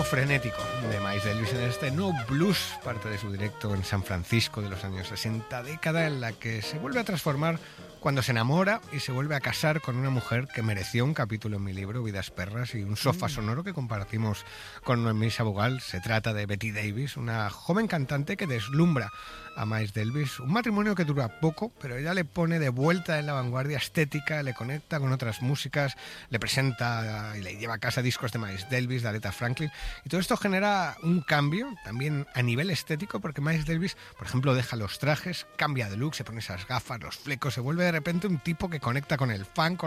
frenético de Miles Davis en este No Blues, parte de su directo en San Francisco de los años 60, década en la que se vuelve a transformar cuando se enamora y se vuelve a casar con una mujer que mereció un capítulo en mi libro, Vidas Perras, y un sofá sonoro que compartimos con Noemí Sabugal. Se trata de Betty Davis, una joven cantante que deslumbra a Miles Davis. Un matrimonio que dura poco, pero ella le pone de vuelta en la vanguardia estética, le conecta con otras músicas, le presenta y le lleva a casa discos de Miles Davis, de Aretha Franklin, y todo esto genera un cambio también a nivel estético, porque Miles Davis, por ejemplo, deja los trajes, cambia de look, se pone esas gafas, los flecos, se vuelve de repente un tipo que conecta con el funk,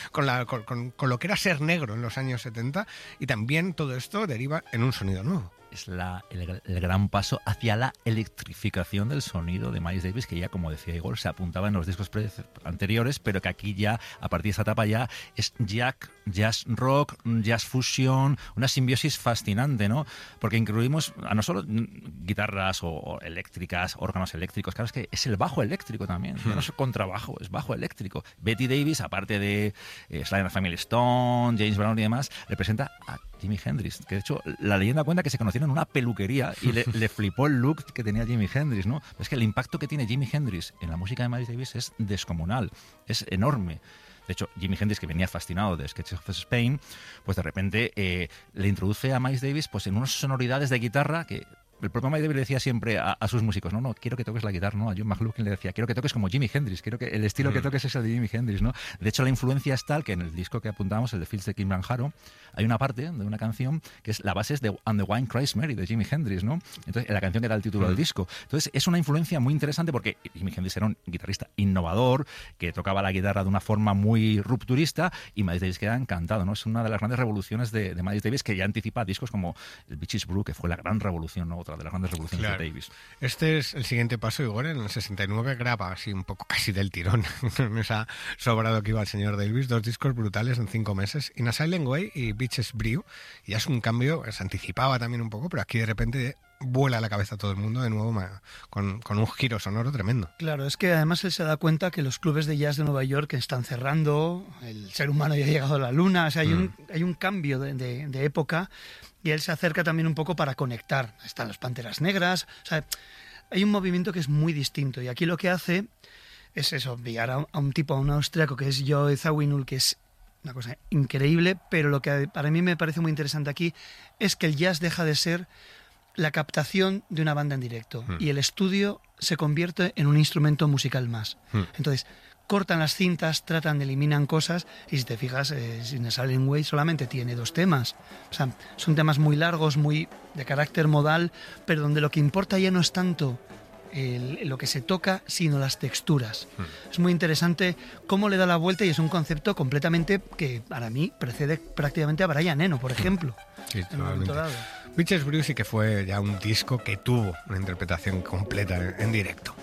con lo que era ser negro en los años 70, y también todo esto deriva en un sonido nuevo. Es el gran paso hacia la electrificación del sonido de Miles Davis, que ya, como decía Igor, se apuntaba en los discos anteriores, pero que aquí ya, a partir de esta etapa ya es jazz rock, jazz fusion, una simbiosis fascinante, ¿no? Porque incluimos no solo guitarras o eléctricas, órganos eléctricos, claro, es que es el bajo eléctrico también, no es contrabajo, es bajo eléctrico. Betty Davis, aparte de Sly and the Family Stone, James Brown y demás, representa a Jimi Hendrix, que de hecho la leyenda cuenta que se conocieron en una peluquería y le flipó el look que tenía Jimi Hendrix, ¿no? Es que el impacto que tiene Jimi Hendrix en la música de Miles Davis es descomunal, es enorme. De hecho, Jimi Hendrix, que venía fascinado de Sketches of Spain, pues de repente le introduce a Miles Davis pues en unas sonoridades de guitarra que el propio Miles Davis le decía siempre a sus músicos, no, quiero que toques la guitarra, ¿no? A John McLaughlin le decía, quiero que toques como Jimi Hendrix, quiero que el estilo que toques es el de Jimi Hendrix, ¿no? De hecho, la influencia es tal que en el disco que apuntamos, el de Fields de Kim Van Haro, hay una parte de una canción que es la base es de And the Wine Cries Mary, de Jimi Hendrix, ¿no? Entonces, la canción que da el título del disco. Entonces, es una influencia muy interesante porque Jimi Hendrix era un guitarrista innovador, que tocaba la guitarra de una forma muy rupturista, y Miles Davis queda encantado, ¿no? Es una de las grandes revoluciones de Miles Davis, que ya anticipa discos como el Beaches Brew, que fue la gran revolución, ¿no? Otra de las grandes revoluciones. Claro. De Davis. Este es el siguiente paso. Igor en el 69 graba así un poco casi del tirón, me ha sobrado que iba el señor Davis, 2 discos brutales en 5 meses, In a Silent Way y Beaches Brew, y ya es un cambio, se anticipaba también un poco, pero aquí de repente vuela la cabeza a todo el mundo de nuevo con un giro sonoro tremendo. Claro, es que además él se da cuenta que los clubes de jazz de Nueva York están cerrando, el ser humano ya ha llegado a la luna, o sea, hay un cambio de época, y él se acerca también un poco para conectar. Están las Panteras Negras, o sea, hay un movimiento que es muy distinto, y aquí lo que hace es eso, pillar a un tipo, a un austriaco que es Joe Zawinul, que es una cosa increíble, pero lo que para mí me parece muy interesante aquí es que el jazz deja de ser la captación de una banda en directo y el estudio se convierte en un instrumento musical más. Entonces, cortan las cintas, eliminan cosas, y si te fijas, In a Silent Way solamente tiene 2 temas. O sea, son temas muy largos, muy de carácter modal, pero donde lo que importa ya no es tanto lo que se toca, sino las texturas. Es muy interesante cómo le da la vuelta, y es un concepto completamente que para mí precede prácticamente a Brian Eno, por ejemplo. Sí, totalmente. Beaches Brew sí que fue ya un disco que tuvo una interpretación completa en directo.